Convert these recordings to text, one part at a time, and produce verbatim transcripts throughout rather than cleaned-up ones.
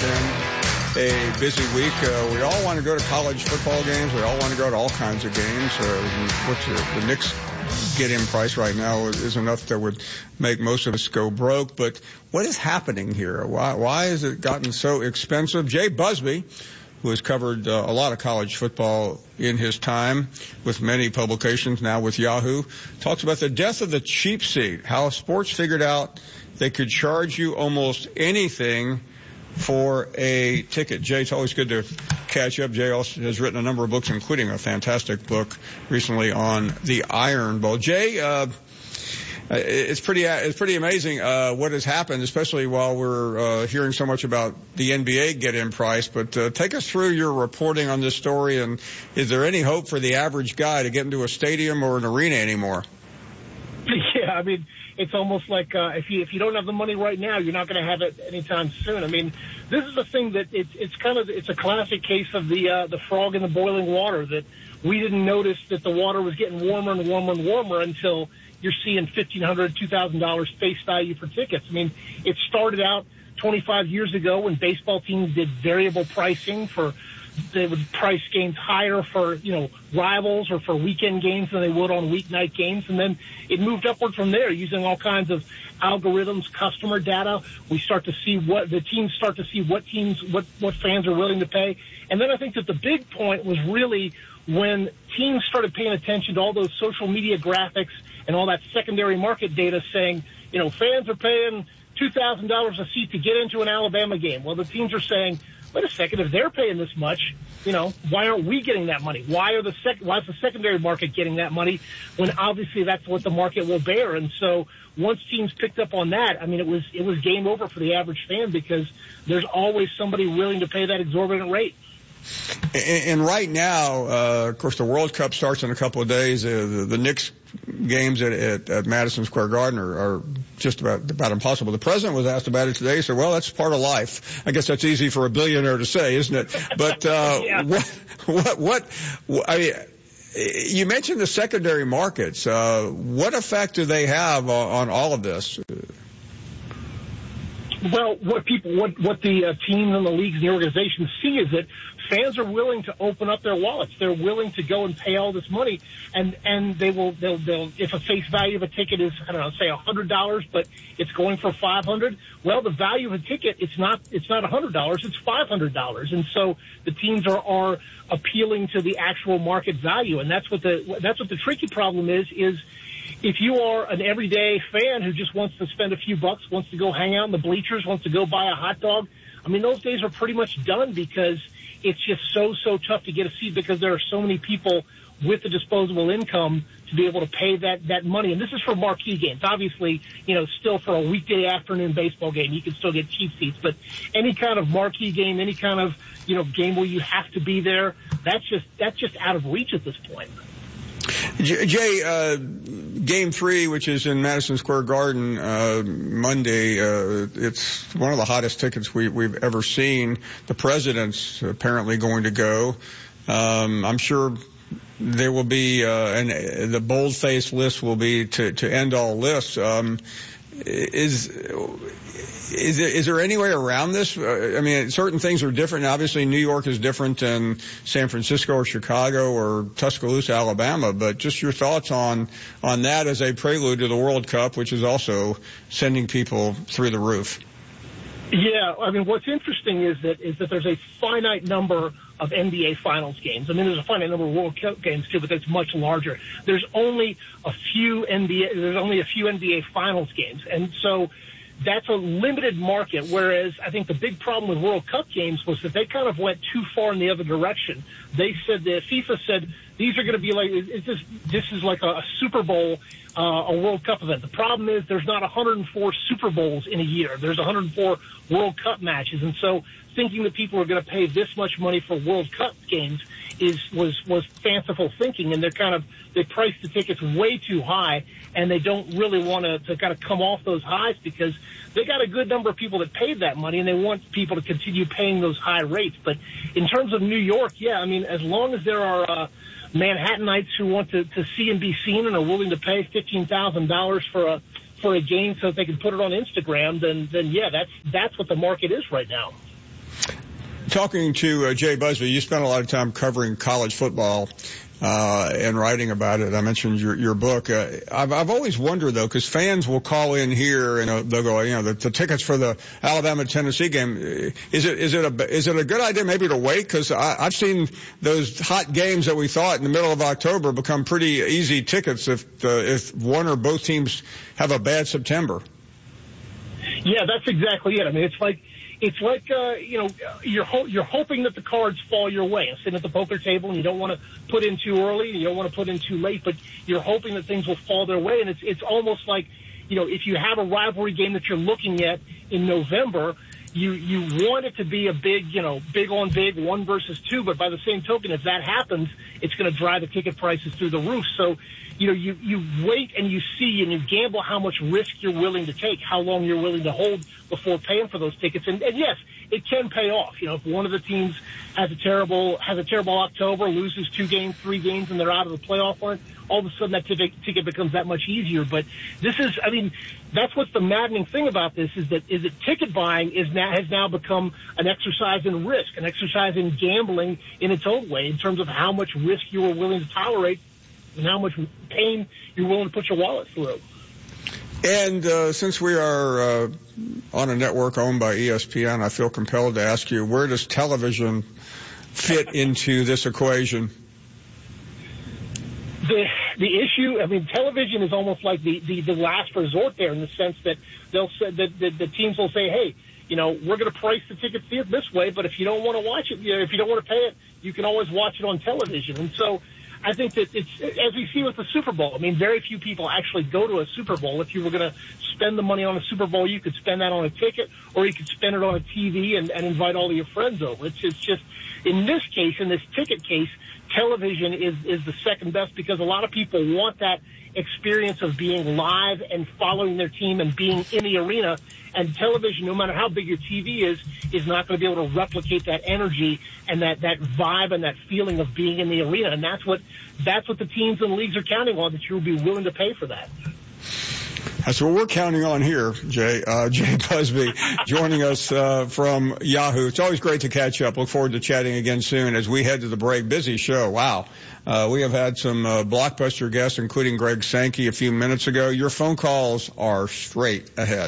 been a busy week. Uh, we all want to go to college football games. We all want to go to all kinds of games. Uh, what's the, the Knicks get-in price right now is enough that would make most of us go broke. But what is happening here? Why, why has it gotten so expensive? Jay Busby, who has covered uh, a lot of college football in his time with many publications, now with Yahoo, talks about the death of the cheap seat, how sports figured out they could charge you almost anything for a ticket. Jay, it's always good to catch up. Jay also has written a number of books, including a fantastic book recently on the Iron Bowl. Jay, uh, it's pretty it's pretty amazing uh, what has happened, especially while we're uh, hearing so much about the N B A get-in price. But uh, take us through your reporting on this story, and is there any hope for the average guy to get into a stadium or an arena anymore? Yeah, I mean, it's almost like uh, if you if you don't have the money right now, you're not going to have it anytime soon. I mean, this is the thing that it's it's kind of it's a classic case of the uh, the frog in the boiling water, that we didn't notice that the water was getting warmer and warmer and warmer until you're seeing fifteen hundred dollars, two thousand dollars face value for tickets. I mean, it started out twenty-five years ago when baseball teams did variable pricing for. They would price games higher for, you know, rivals or for weekend games than they would on weeknight games. And then it moved upward from there using all kinds of algorithms, customer data. We start to see what the teams start to see what teams, what, what fans are willing to pay. And then I think that the big point was really when teams started paying attention to all those social media graphics and all that secondary market data saying, you know, fans are paying two thousand dollars a seat to get into an Alabama game. Well, the teams are saying, wait a second, if they're paying this much, you know, why aren't we getting that money? Why are the sec- why is the secondary market getting that money when obviously that's what the market will bear? And so once teams picked up on that, I mean, it was it was game over for the average fan because there's always somebody willing to pay that exorbitant rate. And right now, uh, of course, the World Cup starts in a couple of days. Uh, the, the Knicks games at, at, at Madison Square Garden are, are just about, about impossible. The president was asked about it today. He said, well, that's part of life. I guess that's easy for a billionaire to say, isn't it? But, uh, yeah. what, what, what, I mean, you mentioned the secondary markets. Uh, what effect do they have on, on all of this? Well, what people, what, what the uh, teams and the leagues and the organizations see is that fans are willing to open up their wallets. They're willing to go and pay all this money, and and they will. They'll. they'll if a face value of a ticket is, I don't know, say a hundred dollars, but it's going for five hundred. Well, the value of a ticket, it's not. It's not a hundred dollars. It's five hundred dollars, and so the teams are are appealing to the actual market value, and that's what the that's what the tricky problem is. Is if you are an everyday fan who just wants to spend a few bucks, wants to go hang out in the bleachers, wants to go buy a hot dog, I mean, those days are pretty much done because it's just so, so tough to get a seat because there are so many people with the disposable income to be able to pay that, that money. And this is for marquee games. Obviously, you know, still for a weekday afternoon baseball game, you can still get cheap seats. But any kind of marquee game, any kind of, you know, game where you have to be there, that's just, that's just out of reach at this point. Jay, uh, game three, which is in Madison Square Garden, uh, Monday, uh, it's one of the hottest tickets we, we've ever seen. The president's apparently going to go. Um, I'm sure there will be, uh, and the bold-faced list will be to, to end all lists. Um, is, Is there, is there any way around this? Uh, I mean, certain things are different. Obviously, New York is different than San Francisco or Chicago or Tuscaloosa, Alabama. But just your thoughts on on that as a prelude to the World Cup, which is also sending people through the roof. Yeah, I mean, what's interesting is that is that there's a finite number of N B A Finals games. I mean, there's a finite number of World Cup games too, but it's much larger. There's only a few N B A. There's only a few N B A Finals games, and so that's a limited market, whereas I think the big problem with World Cup games was that they kind of went too far in the other direction. They said, the FIFA said, these are going to be like, it's just, this is like a, a Super Bowl, uh, a World Cup event. The problem is there's not one hundred four Super Bowls in a year. There's one hundred four World Cup matches. And so thinking that people are going to pay this much money for World Cup games is was was fanciful thinking, and they're kind of they price the tickets way too high, and they don't really want to, to kind of come off those highs because they got a good number of people that paid that money, and they want people to continue paying those high rates. But in terms of New York, yeah, I mean, as long as there are uh, Manhattanites who want to, to see and be seen and are willing to pay fifteen thousand dollars for a for a game so that they can put it on Instagram, then then yeah, that's that's what the market is right now. Talking to uh, Jay Busbee, you spent a lot of time covering college football uh and writing about it. I mentioned your your book. Uh, I've I've always wondered though, because fans will call in here and uh, they'll go, you know, the, the tickets for the Alabama Tennessee game. Is it is it a is it a good idea maybe to wait? Because I've seen those hot games that we thought in the middle of October become pretty easy tickets if uh, if one or both teams have a bad September. Yeah, that's exactly it. I mean, it's like. It's like, uh, you know, you're ho- you're hoping that the cards fall your way. I'm sitting at the poker table, and you don't want to put in too early, and you don't want to put in too late, but you're hoping that things will fall their way. And it's it's almost like, you know, if you have a rivalry game that you're looking at in November, you you want it to be a big, you know, big on big, one versus two. But by the same token, if that happens, it's going to drive the ticket prices through the roof. So, you know, you, you wait and you see and you gamble how much risk you're willing to take, how long you're willing to hold before paying for those tickets. And, and yes, it can pay off. You know, if one of the teams has a terrible, has a terrible October, loses two games, three games, and they're out of the playoff run, all of a sudden that ticket, ticket becomes that much easier. But this is, I mean, that's what's the maddening thing about this is that, is that ticket buying is now, has now become an exercise in risk, an exercise in gambling in its own way in terms of how much risk you are willing to tolerate and how much pain you're willing to put your wallet through. And uh, since we are uh, on a network owned by E S P N, I feel compelled to ask you, where does television fit into this equation? The the issue, I mean, television is almost like the, the, the last resort there in the sense that they'll say that the, the teams will say, hey, you know, we're going to price the tickets this way, but if you don't want to watch it, you know, if you don't want to pay it, you can always watch it on television. And so I think that it's, as we see with the Super Bowl, I mean, very few people actually go to a Super Bowl. If you were going to spend the money on a Super Bowl, you could spend that on a ticket, or you could spend it on a T V and, and invite all of your friends over. It's, it's just, in this case, in this ticket case, television is, is the second best because a lot of people want that experience of being live and following their team and being in the arena. And television, no matter how big your T V is, is not going to be able to replicate that energy and that, that vibe and that feeling of being in the arena. And that's what that's what the teams and leagues are counting on, that you'll be willing to pay for that. That's what we're counting on here, Jay. Uh, Jay Busbee joining us uh, from Yahoo. It's always great to catch up. Look forward to chatting again soon as we head to the break. Busy show. Wow. Uh, we have had some uh, blockbuster guests, including Greg Sankey a few minutes ago. Your phone calls are straight ahead.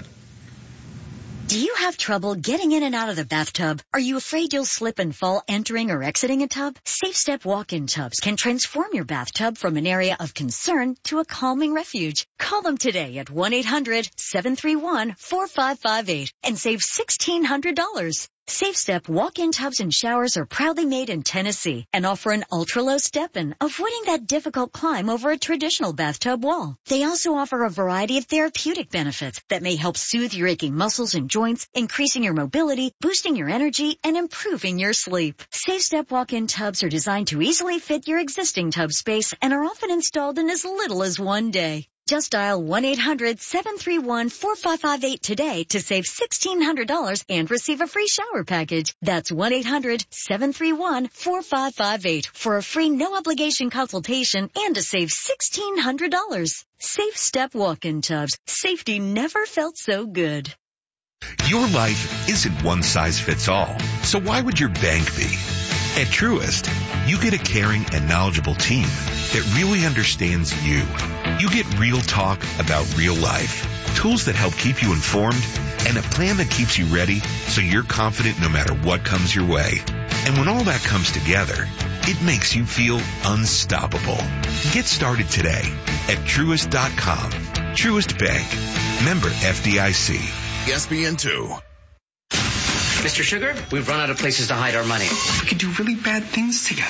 Do you have trouble getting in and out of the bathtub? Are you afraid you'll slip and fall entering or exiting a tub? SafeStep walk-in tubs can transform your bathtub from an area of concern to a calming refuge. Call them today at one eight hundred seven three one four five five eight and save sixteen hundred dollars. SafeStep walk-in tubs and showers are proudly made in Tennessee and offer an ultra-low step-in, avoiding that difficult climb over a traditional bathtub wall. They also offer a variety of therapeutic benefits that may help soothe your aching muscles and joints, increasing your mobility, boosting your energy, and improving your sleep. SafeStep walk-in tubs are designed to easily fit your existing tub space and are often installed in as little as one day. Just dial one eight hundred seven three one four five five eight today to save sixteen hundred dollars and receive a free shower package. That's one eight hundred seven three one four five five eight for a free no-obligation consultation and to save sixteen hundred dollars. SafeStep walk-in tubs. Safety never felt so good. Your life isn't one size fits all, so why would your bank be? At Truist, you get a caring and knowledgeable team that really understands you. You get real talk about real life, tools that help keep you informed, and a plan that keeps you ready so you're confident no matter what comes your way. And when all that comes together, it makes you feel unstoppable. Get started today at Truist dot com. Truist Bank. Member F D I C. E S P N two. Mister Sugar, we've run out of places to hide our money. We could do really bad things together.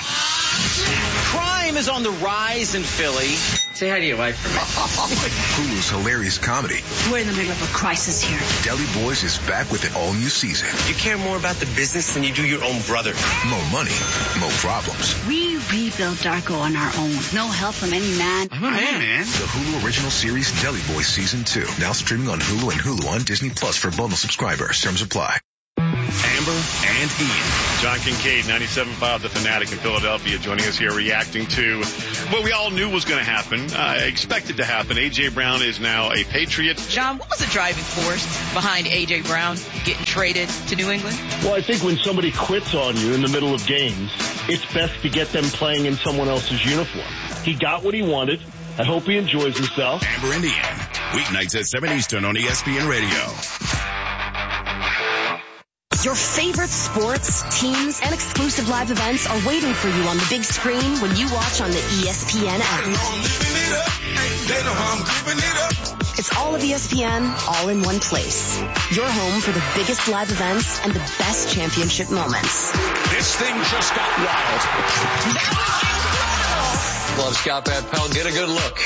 Crime is on the rise in Philly. Say hi to your wife for me. Hulu's hilarious comedy. We're in the middle of a crisis here. Deli Boys is back with an all-new season. You care more about the business than you do your own brother. More money, more problems. We rebuilt Darko on our own. No help from any man. I'm a man, man. The Hulu original series Deli Boys Season two. Now streaming on Hulu and Hulu on Disney Plus for bundle subscribers. Terms apply. Amber and and Ian. John Kincaid, ninety-seven point five The Fanatic in Philadelphia, joining us here reacting to what we all knew was going to happen, uh, expected to happen. A J. Brown is now a Patriot. John, what was the driving force behind A J. Brown getting traded to New England? Well, I think when somebody quits on you in the middle of games, it's best to get them playing in someone else's uniform. He got what he wanted. I hope he enjoys himself. Amber and Ian, weeknights at seven Eastern on E S P N Radio. Your favorite sports, teams, and exclusive live events are waiting for you on the big screen when you watch on the E S P N app. It's all of E S P N, all in one place. Your home for the biggest live events and the best championship moments. This thing just got wild. Love Scott Van Pelt. Get a good look.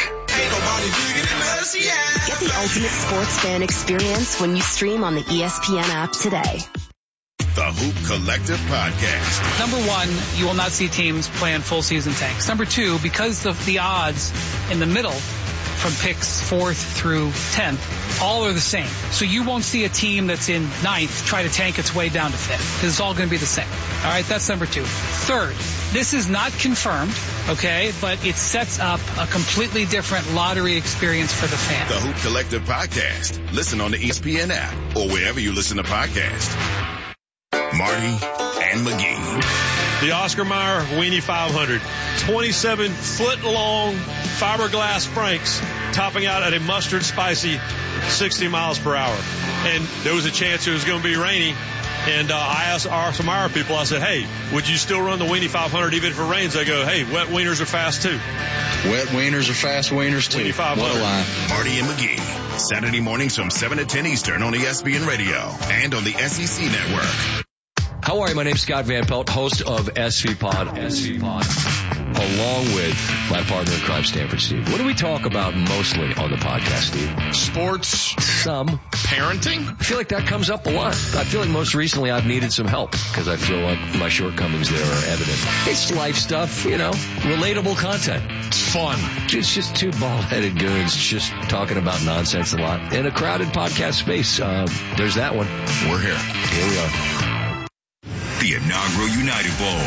Get the ultimate sports fan experience when you stream on the E S P N app today. The Hoop Collective Podcast. Number one, you will not see teams playing full season tanks. Number two, because of the odds in the middle from picks fourth through tenth, all are the same. So you won't see a team that's in ninth try to tank its way down to fifth, because it's all going to be the same. All right, that's number two. Third, this is not confirmed, okay, but it sets up a completely different lottery experience for the fan. The Hoop Collective Podcast. Listen on the E S P N app or wherever you listen to podcasts. Marty and McGee. The Oscar Mayer Weenie five hundred. twenty-seven foot long fiberglass franks topping out at a mustard spicy sixty miles per hour. And there was a chance it was going to be rainy. And uh, I asked our some Mayer people, I said, hey, would you still run the Weenie five hundred even if it rains? They go, hey, wet wieners are fast too. Wet wieners are fast wieners too. Weenie five hundred. What a line. Marty and McGee. Saturday mornings from seven to ten Eastern on E S P N Radio and on the S E C Network. How are you? My name's Scott Van Pelt, host of S V Pod, S V Pod, along with my partner in crime, Stanford Steve. What do we talk about mostly on the podcast, Steve? Sports. Some. Parenting. I feel like that comes up a lot. I feel like most recently I've needed some help because I feel like my shortcomings there are evident. It's life stuff, you know, relatable content. It's fun. It's just two bald-headed goons just talking about nonsense a lot in a crowded podcast space. Uh, there's that one. We're here. Here we are. The inaugural United Bowl.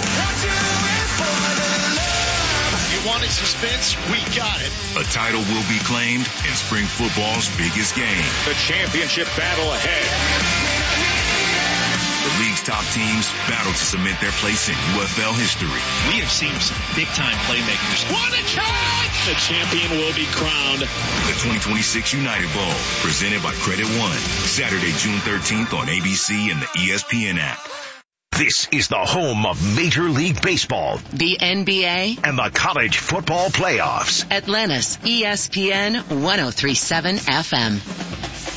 You wanted suspense? We got it. A title will be claimed in spring football's biggest game. The championship battle ahead. The league's top teams battle to cement their place in U F L history. We have seen some big-time playmakers. What a challenge! The champion will be crowned. The twenty twenty-six United Bowl, presented by Credit One. Saturday, June thirteenth on A B C and the E S P N app. This is the home of Major League Baseball, the N B A, and the college football playoffs. Atlanta's E S P N ten thirty-seven F M.